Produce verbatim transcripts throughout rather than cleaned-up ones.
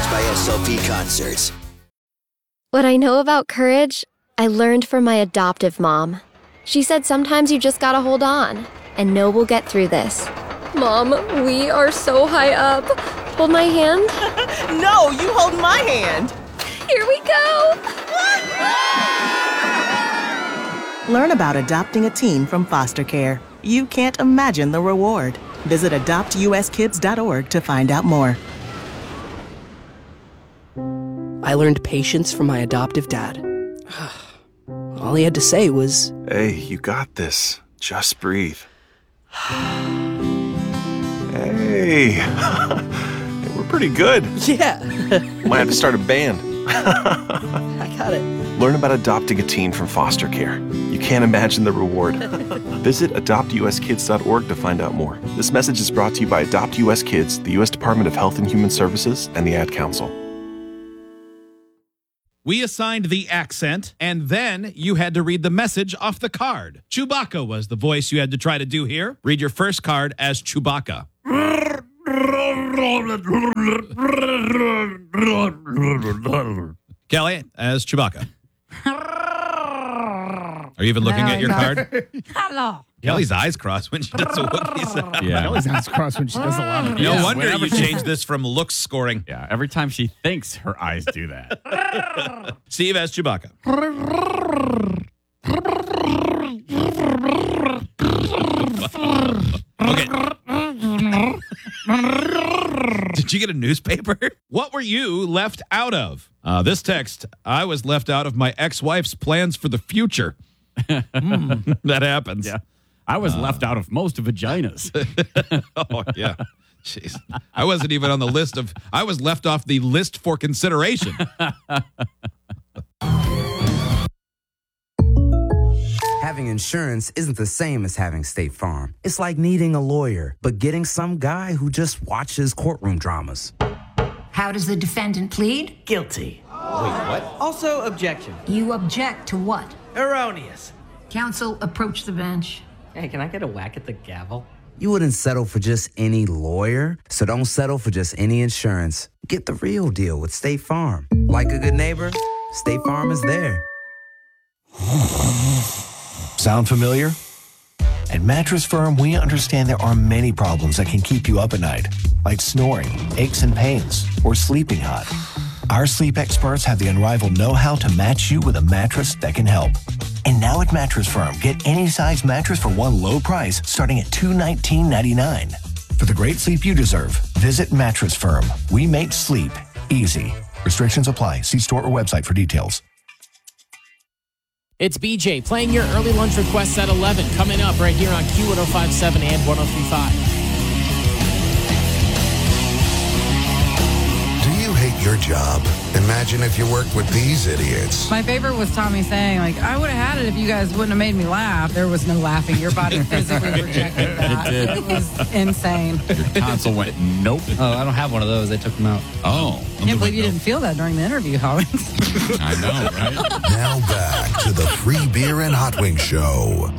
by S L P Concerts. What I know about courage, I learned from my adoptive mom. She said sometimes you just gotta hold on and know we'll get through this. Mom, we are so high up. Hold my hand. No, you hold my hand. Here we go. Learn about adopting a teen from foster care. You can't imagine the reward. Visit adopt u s kids dot org to find out more. I learned patience from my adoptive dad. All he had to say was, "Hey, you got this. Just breathe." Hey, we're pretty good. yeah. Might have to start a band. I got it. Learn about adopting a teen from foster care. You can't imagine the reward. Visit adopt u s kids dot org to find out more. This message is brought to you by Adopt U S Kids, the U S Department of Health and Human Services, and the Ad Council. We assigned the accent, and then you had to read the message off the card. Chewbacca was the voice you had to try to do here. Read your first card as Chewbacca. Kelly, as Chewbacca. Are you even looking at your card? Hello. Kelly's eyes cross when she does a Wookiee sound. Yeah. Kelly's eyes cross when she does a lot of No yeah, wonder whenever you she- changed this from looks scoring. Yeah, every time she thinks, her eyes do that. Steve as Chewbacca. Okay. Did you get a newspaper? What were you left out of? Uh, this text, I was left out of my ex-wife's plans for the future. Mm, that happens. Yeah. I was uh, left out of most vaginas. Oh, yeah. Jeez. I wasn't even on the list of, I was left off the list for consideration. Having insurance isn't the same as having State Farm. It's like needing a lawyer, but getting some guy who just watches courtroom dramas. How does the defendant plead? Guilty. Wait, what? Also, objection. You object to what? Erroneous. Counsel, approach the bench. Hey, can I get a whack at the gavel? You wouldn't settle for just any lawyer, so don't settle for just any insurance. Get the real deal with State Farm. Like a good neighbor, State Farm is there. Sound familiar? At Mattress Firm, we understand there are many problems that can keep you up at night, like snoring, aches and pains, or sleeping hot. Our sleep experts have the unrivaled know-how to match you with a mattress that can help. And now at Mattress Firm, get any size mattress for one low price starting at two hundred nineteen ninety-nine. For the great sleep you deserve, visit Mattress Firm. We make sleep easy. Restrictions apply. See store or website for details. It's B J playing your early lunch requests at eleven. Coming up right here on Q one oh five point seven and one oh three point five. Hate your job. Imagine if you worked with these idiots. My favorite was Tommy saying, like, I would have had it if you guys wouldn't have made me laugh. There was no laughing. Your body physically rejected that. It did. It was insane. Your tonsil went, nope. Oh, I don't have one of those. They took them out. Oh. I can't believe you didn't feel that during the interview, Howard. I know, right? Now back to the Free Beer and Hot Wings Show.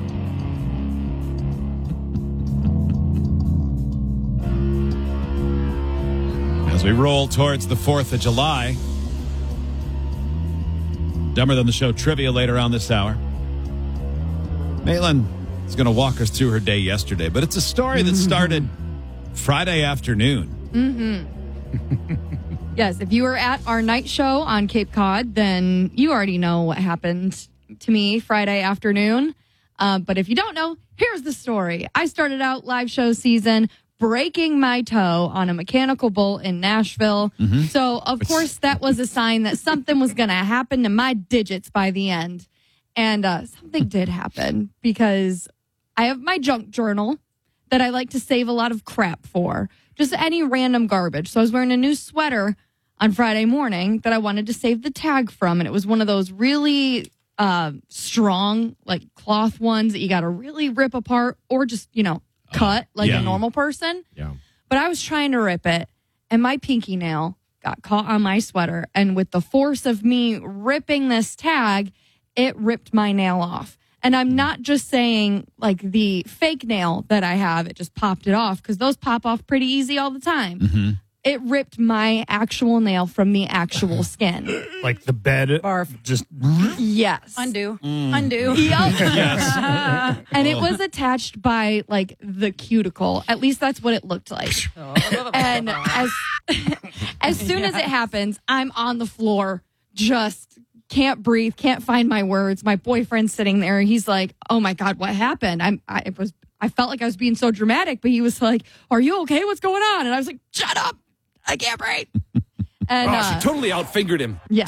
As we roll towards the fourth of July, Dumber Than the Show trivia later on this hour. Maitland is going to walk us through her day yesterday, but it's a story that started Friday afternoon. Mm-hmm. Yes, if you were at our night show on Cape Cod, then you already know what happened to me Friday afternoon. Uh, but if you don't know, here's the story. I started out live show season breaking my toe on a mechanical bull in Nashville. Mm-hmm. So, of course, that was a sign that something was going to happen to my digits by the end. And uh, something did happen because I have my junk journal that I like to save a lot of crap for. Just any random garbage. So I was wearing a new sweater on Friday morning that I wanted to save the tag from. And it was one of those really uh, strong, like cloth ones that you got to really rip apart or just, you know, cut like yeah. a normal person. Yeah. But I was trying to rip it and my pinky nail got caught on my sweater. And with the force of me ripping this tag, it ripped my nail off. And I'm not just saying like the fake nail that I have, it just popped it off because those pop off pretty easy all the time. Mm-hmm. it ripped my actual nail from the actual skin. Like the bed, Barf. just Yes. Undo. Undo. Yep. Yes. And it was attached by like the cuticle. At least that's what it looked like. And as as soon as it happens, I'm on the floor, just can't breathe, can't find my words. My boyfriend's sitting there. He's like, "Oh my God, what happened?" I'm I it was I felt like I was being so dramatic, but he was like, "Are you okay? What's going on?" And I was like, "Shut up. I can't breathe." And Oh, uh, she totally outfigured him. yeah.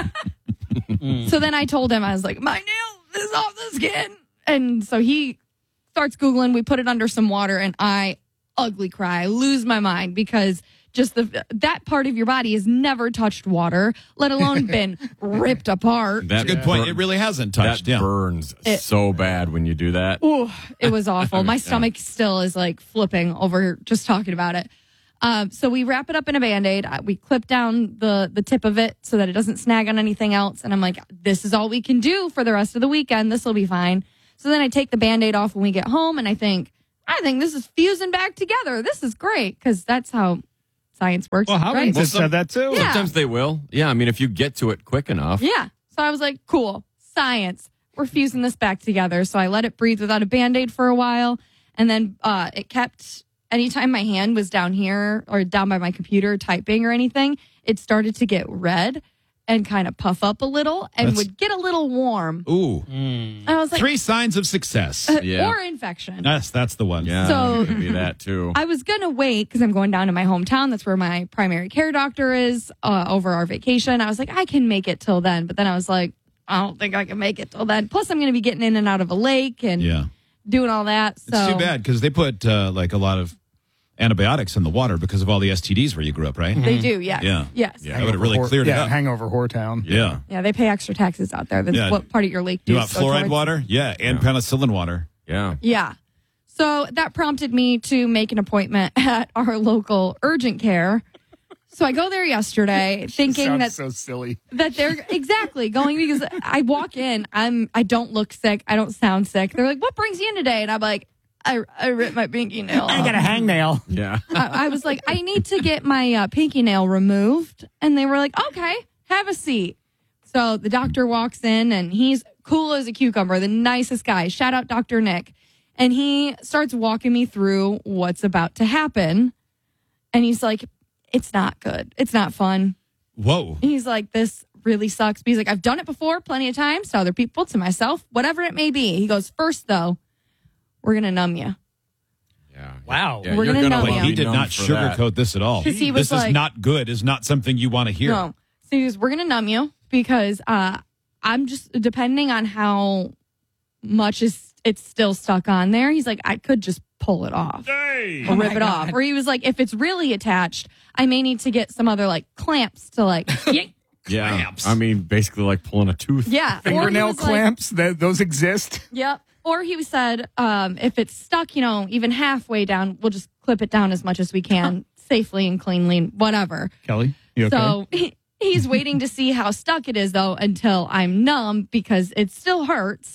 So then I told him, I was like, "My nail is off the skin." And so he starts Googling. We put it under some water, and I ugly cry. I lose my mind because just the that part of your body has never touched water, let alone been ripped apart. That's a good point. It really hasn't touched. That Yeah. burns It- so bad when you do that. Ooh, it was awful. My stomach still is like flipping over just talking about it. Um, so we wrap it up in a Band-Aid. Uh, We clip down the the tip of it so that it doesn't snag on anything else. And I'm like, this is all we can do for the rest of the weekend. This will be fine. So then I take the Band-Aid off when we get home, and I think, I think this is fusing back together. This is great, because that's how science works. Well, Howard right? just said that too. Yeah. Sometimes they will. Yeah, I mean, if you get to it quick enough. Yeah. So I was like, cool, science. We're fusing this back together. So I let it breathe without a Band-Aid for a while. And then uh, it kept, anytime my hand was down here or down by my computer typing or anything, it started to get red and kind of puff up a little and That's- would get a little warm. Ooh. I was like, Three signs of success. uh, Yeah. or infection. Yes, that's the one. Yeah, So- it could be that too. I was going to wait because I'm going down to my hometown. That's where my primary care doctor is uh, over our vacation. I was like, I can make it till then. But then I was like, I don't think I can make it till then. Plus, I'm going to be getting in and out of a lake and Yeah. doing all that. So It's too bad because they put uh, like a lot of antibiotics in the water because of all the S T Ds where you grew up, right? They do, yes. Yeah. Yes. Yeah, that would have really Hangover cleared Whore- it yeah, up. Hangover Whoretown. Yeah. Yeah, they pay extra taxes out there. That's Yeah. what part of your lake You dues want go fluoride towards. water? Yeah, and penicillin water. Yeah. Yeah. So that prompted me to make an appointment at our local urgent care. So I go there yesterday thinking Sounds that so silly. that they're exactly going because I walk in, I'm I don't look sick, I don't sound sick. They're like, "What brings you in today?" And I'm like, I, I ripped my pinky nail I off. got a hangnail. Yeah. I, I was like, I need to get my uh, pinky nail removed. And they were like, okay, have a seat. So the doctor walks in and he's cool as a cucumber, the nicest guy. Shout out Doctor Nick. And he starts walking me through what's about to happen. And he's like, it's not good. It's not fun. Whoa. He's like, this really sucks. But he's like, I've done it before plenty of times to other people, to myself, whatever it may be. He goes, first, though, we're going to numb you. Yeah. Wow. Yeah, We're you're gonna gonna know But wanna you. he be did numbed not for that. sugarcoat this at all. 'Cause he was this is like- not good, is not something you want to hear. No. So he goes, we're going to numb you because uh, I'm just, depending on how much is it's still stuck on there, he's like, I could just pull it off Hey. or Oh rip my it God. off. Or he was like, if it's really attached, I may need to get some other like clamps to like, yank. Yeah. Clamps. I mean, basically like pulling a tooth. Yeah. Or he Fingernail was like- clamps, that those exist. Yep. Or he said, um, if it's stuck, you know, even halfway down, we'll just clip it down as much as we can, safely and cleanly, whatever. Kelly, you okay? So he, he's waiting to see how stuck it is, though, until I'm numb because it still hurts.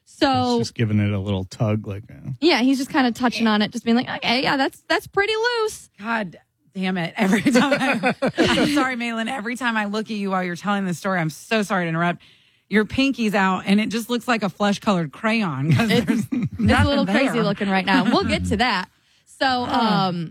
So just giving it a little tug, like uh, yeah, he's just kind of touching on it, just being like, okay, yeah, that's that's pretty loose. God damn it. Every time I, I'm sorry, Malin. Every time I look at you while you're telling this story, I'm so sorry to interrupt. Your pinky's out and it just looks like a flesh colored crayon. 'cause It's, there's it's a nothing little there. crazy looking right now. We'll get to that. So um,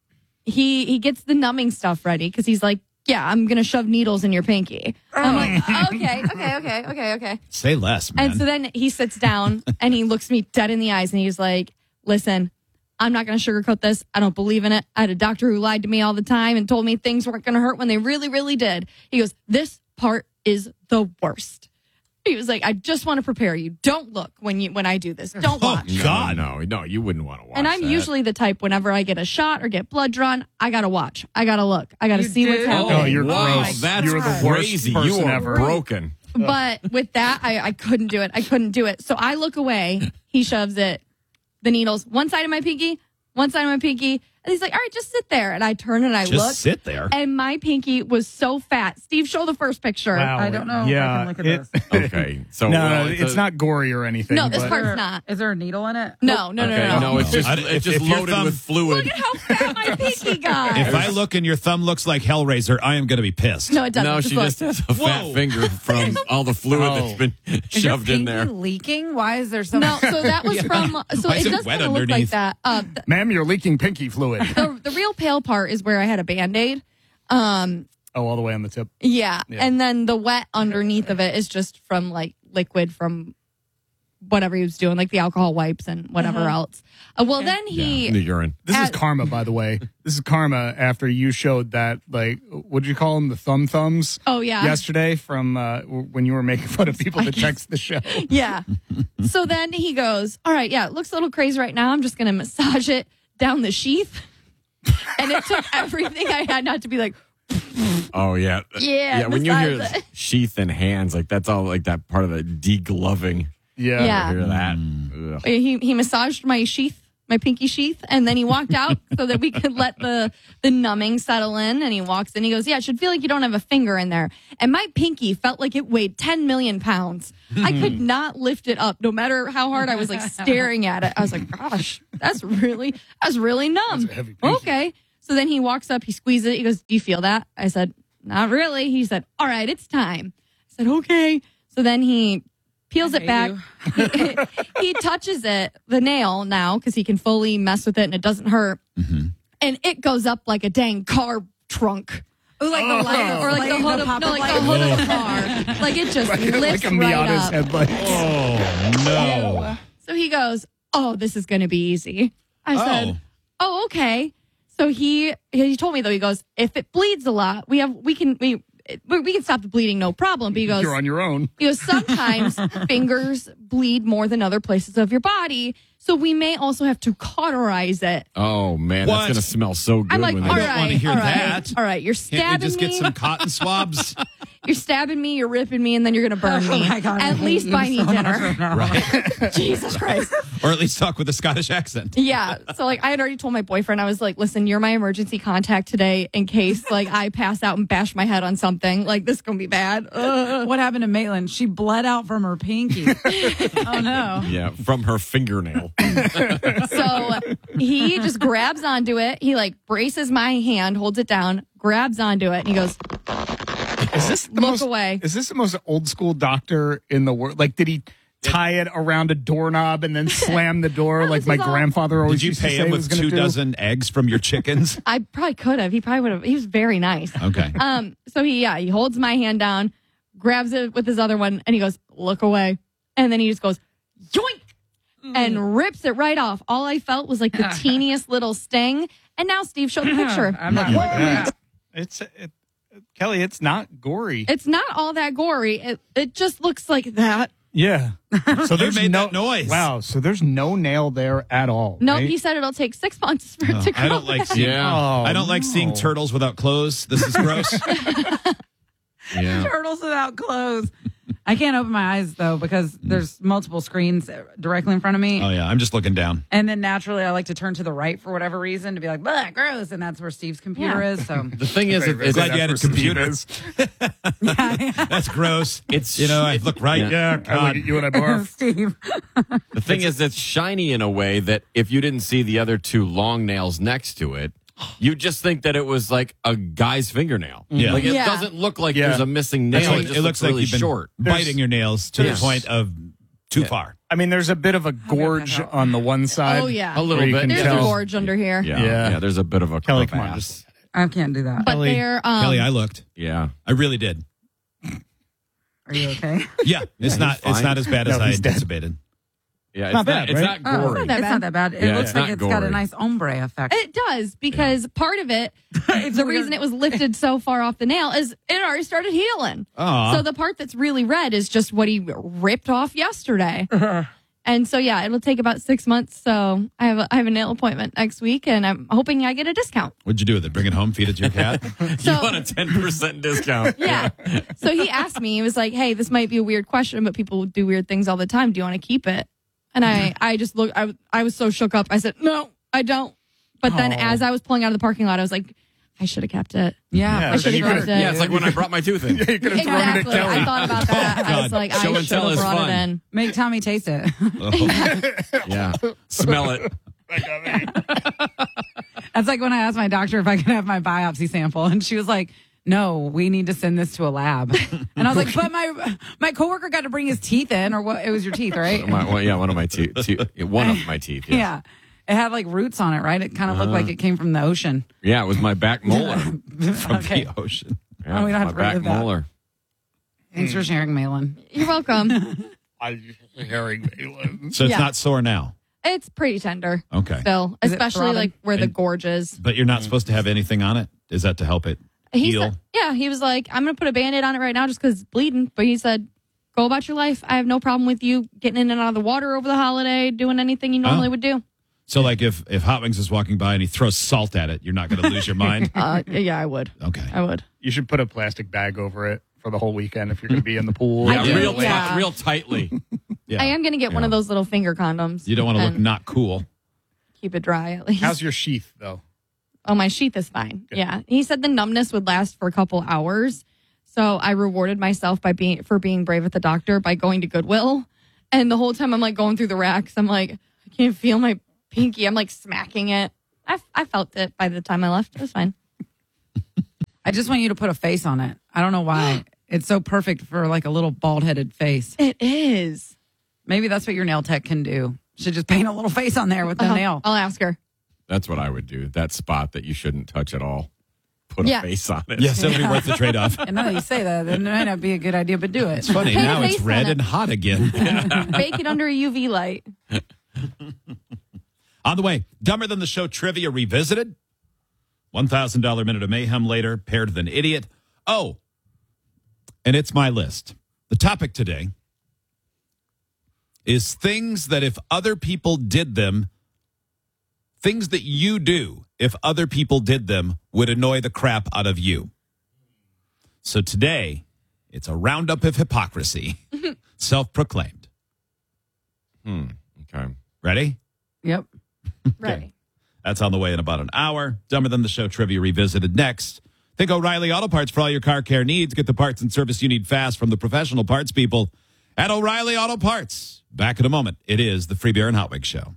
he he gets the numbing stuff ready because he's like, yeah, I'm gonna shove needles in your pinky. I'm like, okay, okay, okay, okay, okay. Say less, man. And so then he sits down and he looks me dead in the eyes and he's like, listen, I'm not going to sugarcoat this. I don't believe in it. I had a doctor who lied to me all the time and told me things weren't going to hurt when they really, really did. He goes, this part is the worst. He was like, I just want to prepare you. Don't look when you when I do this. Don't watch. Oh, God. No, no, you wouldn't want to watch And I'm that. usually the type, whenever I get a shot or get blood drawn, I got to watch. I got to look. I got to You see what's do? happening. Oh, you're Wow, gross. that's You're the worst crazy. person You are ever. broken. But with that, I, I couldn't do it. I couldn't do it. So I look away. He shoves it, the needles, one side of my pinky, one side of my pinky. And he's like, all right, just sit there. And I turn and I Just look. sit there? And my pinky was so fat. Steve, show the first picture. Wow. I don't know Yeah, if I can look at it- this. Okay. So no, well, no, it's not gory or anything. No, this but- part's not. Is there a needle in it? No, no, no, Okay, no, no. no, it's just I- it's if- just if your loaded thumb- with fluid. Look at how fat my pinky got. If I look and your thumb looks like Hellraiser, I am going to be pissed. No, it doesn't. No, Just she look. just has a fat Whoa. finger from all the fluid Oh. that's been Is your shoved in pinky there. leaking? Why is there so No, much? so that was from. So Why is it it does wet kind of look like underneath? that. Uh, the, Ma'am, you're leaking pinky fluid. the, the real pale part is where I had a band aid. Um, Oh, all the way on the tip. yeah. Yeah. And then the wet underneath of it is just from like liquid from whatever he was doing, like the alcohol wipes and whatever Uh-huh. else. Uh, well, then he. The urine. This is At- karma, by the way. This is karma after you showed that, like, what did you call them? The thumb thumbs? Oh, yeah. Yesterday from uh, when you were making fun of people that text the show. Yeah. So then he goes, all right, yeah, it looks a little crazy right now. I'm just going to massage it down the sheath. And it took everything I had not to be like, Oh yeah. Yeah, Yeah. When you hear massage it. sheath and hands, like that's all like that part of the degloving. Yeah. Yeah. I hear that. Mm. Ugh. he, he massaged my sheath, my pinky sheath, and then he walked out so that we could let the, the numbing settle in. And he walks in, he goes, yeah, it should feel like you don't have a finger in there. And my pinky felt like it weighed ten million pounds. I could not lift it up, no matter how hard I was like staring at it. I was like, gosh, that's really, that's really numb. That's a heavy pinky. Okay. So then he walks up, he squeezes it. He goes, do you feel that? I said, not really. He said, all right, it's time. I said, okay. So then he peels I it back. hate he, he touches it, the nail now, because he can fully mess with it and it doesn't hurt. Mm-hmm. And it goes up like a dang car trunk. Ooh, like the light, Or like the hood of, no, like the hood of a car. Like it just Like, lifts like a right Miata's up. headlight. Oh, no. So he goes, oh, this is going to be easy. I Oh. said, oh, okay. So he he told me though, he goes, if it bleeds a lot, we have we can we we can stop the bleeding, no problem. But he goes, You're on your own. he goes, sometimes fingers bleed more than other places of your body, so we may also have to cauterize it. Oh man, What? that's gonna smell so good. I'm like, when all they- don't right, wanna hear all right, that. all right, you're Can't we stabbing just me. get some cotton swabs? You're stabbing me, you're ripping me, and then you're gonna burn me. Oh my God, I At hate least you buy so me much dinner. right now. Right. Jesus Christ. Or at least talk with a Scottish accent. Yeah. So like I had already told my boyfriend, I was like, listen, you're my emergency contact today in case like I pass out and bash my head on something. Like this is gonna be bad. Ugh. What happened to Maitland? She bled out from her pinky. Oh no. Yeah, from her fingernail. So he just grabs onto it. He like braces my hand, holds it down, grabs onto it, and he goes, Is this the look most, away. Is this the most old school doctor in the world? Like, did he tie it around a doorknob and then slam the door like this my is all- grandfather always Did you used to pay say him he with was gonna two do? dozen eggs from your chickens? I probably could have. He probably would have. He was very nice. Okay. Um, so he yeah, he holds my hand down, grabs it with his other one, and he goes, look away. And then he just goes, yoink, and rips it right off. All I felt was like the teeniest little sting. And now Steve showed the picture. I'm not Like looking at that. It's it, Kelly. It's not gory. It's not all that gory. It it just looks like that. Yeah. So there's made no that noise. Wow. So there's no nail there at all. No, right? he said it'll take six months for it No, to grow I don't like back. seeing. Yeah. Oh, I don't like seeing no. turtles without clothes. This is gross. Yeah. turtles without clothes. I can't open my eyes though because there's multiple screens directly in front of me. Oh yeah, I'm just looking down. And then naturally, I like to turn to the right for whatever reason to be like, "Bah, gross," and that's where Steve's computer Yeah. is. So The thing is, it, it's, Glad you had a That's where Steve computer. is. That's gross. It's you know, I look right. Yeah. Yeah, I look God. at you and I barf. Steve, the thing is, it's shiny in a way that if you didn't see the other two long nails next to it, you just think that it was like a guy's fingernail. Yeah. Like it Yeah. doesn't look like Yeah. there's a missing nail. That's like- it just it looks, looks like really you've been short. biting your nails to Yes. the point of too Yeah. far. I mean, there's a bit of a gorge on the one side. Oh, yeah. A little where you bit. can There's tell. a gorge under here. Yeah, Yeah. yeah. There's a bit of a Kelly, come on, crevasse. just I can't do that. But Kelly- they're um, Kelly, I looked. Yeah. I really did. Are you okay? Yeah, it's he's not. It's fine. not as bad as No, I he's dead. anticipated. Yeah, it's Not not, bad, it's right? not Oh, gory. it's not that bad. It Yeah, looks it's like not it's got a gory. nice ombre effect. It does because part of it, the reason it was lifted so far off the nail is it already started healing. Aw. So the part that's really red is just what he ripped off yesterday. And so yeah, it'll take about six months. So I have a, I have a nail appointment next week, and I'm hoping I get a discount. What'd you do with it? Bring it home, feed it to your cat? So you want a ten percent discount. yeah. So he asked me, he was like, "Hey, this might be a weird question, but people do weird things all the time. Do you want to keep it?" And I I just looked. I I was so shook up. I said, "No, I don't." But then Oh. as I was pulling out of the parking lot, I was like, I should have kept it. Yeah, I should have kept it. Yeah, it's like when I brought my tooth in. Yeah, you could have thrown it at Exactly. Kelly. I thought about that. I was like, Show I and should tell have is brought fun. it in. Make Tommy taste it. Yeah. Smell it. That's like when I asked my doctor if I could have my biopsy sample, and she was like, "No, we need to send this to a lab." And I was like, "But my my coworker got to bring his teeth in, or what? It was your teeth, right?" My, well, yeah, one of my teeth. One of my teeth. Yes. Yeah, it had like roots on it, right? It kind of looked Uh-huh. like it came from the ocean. Yeah, it was my back molar. From Okay. the ocean. Yeah, Oh, we don't have my to back relive that. molar. Thanks for sharing, Malin. You're welcome. I'm hearing Malin. So it's Yeah. not sore now. It's pretty tender. Okay. Still, Is it especially throbbing? like where the And- gorge is. But you're not supposed to have anything on it? Is that to help it He heal? said, yeah, he was like, I'm going to put a Band-Aid on it right now just because it's bleeding. But he said, go about your life. I have no problem with you getting in and out of the water over the holiday, doing anything you normally Oh. would do. So, like, if, if Hot Wings is walking by and he throws salt at it, you're not going to lose your mind? Uh, yeah, I would. Okay. I would. You should put a plastic bag over it for the whole weekend if you're going to be in the pool. Yeah, do, real, ti- yeah. real tightly. Yeah. I am going to get one Yeah. of those little finger condoms. You don't want to look and not cool. keep it dry at least. How's your sheath, though? Oh, my sheath is fine. Yeah. He said the numbness would last for a couple hours. So I rewarded myself by being for being brave at the doctor by going to Goodwill. And the whole time I'm like going through the racks, I'm like, I can't feel my pinky. I'm like smacking it. I, I felt it by the time I left. It was fine. I just want you to put a face on it. I don't know why. It's so perfect for like a little bald headed face. It is. Maybe that's what your nail tech can do. Should just paint a little face on there with the Uh-huh. nail. I'll ask her. That's what I would do. That spot that you shouldn't touch at all. Put Yeah. a face on it. Yes, that'd be worth the trade off. And now that you say that, then it might not be a good idea, but do it. It's funny. Paint a Now it's face red on it. and hot again. Bake it under a U V light. On the way, Dumber Than the Show trivia revisited. one thousand dollars Minute of Mayhem later, paired with an idiot. Oh, and it's my list. The topic today is things that if other people did them, things that you do if other people did them would annoy the crap out of you. So today, it's a roundup of hypocrisy, self-proclaimed. Hmm. Okay. Ready? Yep. Right. That's on the way in about an hour. Dumber Than the Show trivia revisited next. Think O'Reilly Auto Parts for all your car care needs. Get the parts and service you need fast from the professional parts people at O'Reilly Auto Parts. Back in a moment. It is the Free Beer and Hot Wings Show.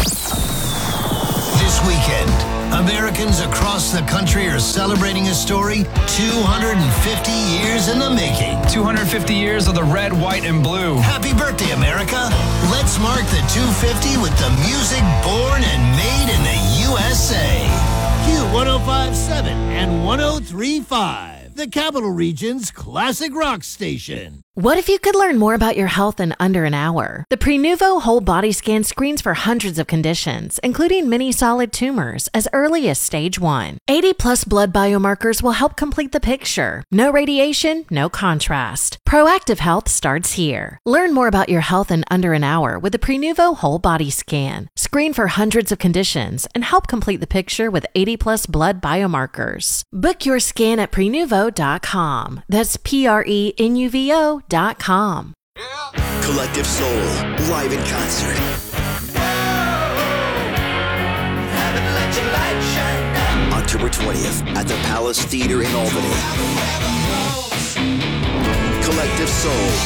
This weekend, Americans across the country are celebrating a story two hundred fifty years in the making. two hundred fifty years of the red, white, and blue. Happy birthday, America. Let's mark the two fifty with the music born and made in the U S A. Q one oh five point seven and one oh three point five, the Capital Region's classic rock station. What if you could learn more about your health in under an hour? The Prenuvo Whole Body Scan screens for hundreds of conditions, including many solid tumors, as early as stage one. eighty plus blood biomarkers will help complete the picture. No radiation, no contrast. Proactive health starts here. Learn more about your health in under an hour with the Prenuvo Whole Body Scan. Screen for hundreds of conditions and help complete the picture with eighty plus blood biomarkers. Book your scan at prenuvo dot com. That's P R E N U V O dot com. Collective Soul, live in concert. October twentieth at the Palace Theater in Albany. Collective Soul,